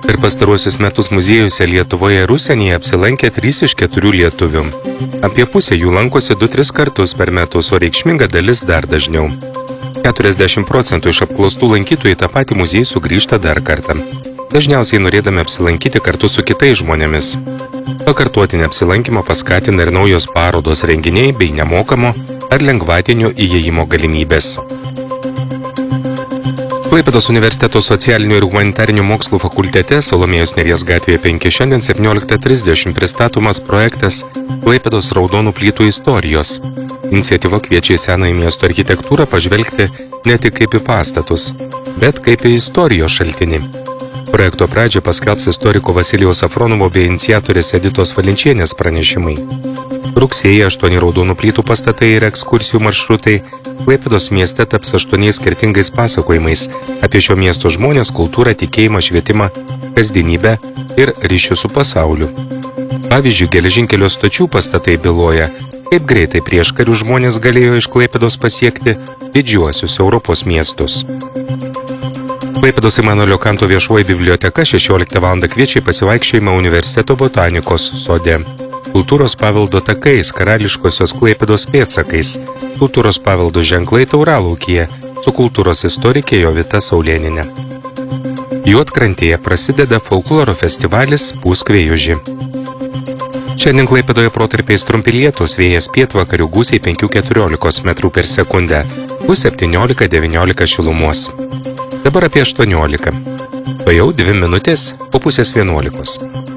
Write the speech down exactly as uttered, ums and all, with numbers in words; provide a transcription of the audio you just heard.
Per pastaruosius metus muziejuose Lietuvoje ir užsienyje apsilankė trys iš keturių lietuvių. Apie pusę jų lankosi du tris kartus per metus, o reikšminga dalis dar dažniau. keturiasdešimt procentų iš apklaustų lankytojų į tą patį muziejų sugrįžta dar kartą. Dažniausiai norėdami apsilankyti kartu su kitais žmonėmis. Pakartotinį apsilankymą paskatina ir naujos parodos, renginiai bei nemokamo ar lengvatinio įėjimo galimybės. Klaipėdos universiteto socialinių ir humanitarinių mokslų fakultete Salomėjos Nėries gatvėje penki šiandien septynioliktą trisdešimt pristatomas projektas Klaipėdos raudonų plytų istorijos. Iniciatyva kviečia į senąjį miesto architektūrą pažvelgti ne tik kaip į pastatus, bet kaip į istorijos šaltinį. Projekto pradžią paskelbs istoriko Vasilijaus Safronovo bei iniciatorės Editos Valinčienės pranešimai. Rugsėjį aštuoni raudonų plytų pastatai ir ekskursijų maršrutai Klaipėdos mieste taps aštuoniais skirtingais pasakojimais apie šio miesto žmonės, kultūrą, tikėjimą, švietimą, kasdienybę ir ryšių su pasauliu. Pavyzdžiui, geležinkelio stočių pastatai byloja, kaip greitai prieškarių žmonės galėjo iš Klaipėdos pasiekti didžiuosius Europos miestus. Klaipėdos Imanuelio Kanto viešoji biblioteka šešioliktą valandą kviečia į pasivaikščiojimą Universiteto botanikos sode. Kultūros paveldo takais, karališkosios Klaipėdos pėdsakais, kultūros paveldo ženklai Tauralaukyje su kultūros istorikė Jovita Saulėnienė. Juodkrantėje prasideda folkloro festivalis Puskvėjuži. Šiandien Klaipėdoje protarpiais trumpi lietūs, vėjas pietvakarių gūsiai penki keturiolika metrų per sekundę, bus septyniolika devyniolika šilumos. Dabar apie aštuoniolika. O jau dvi minutės po pusės vienuolikos.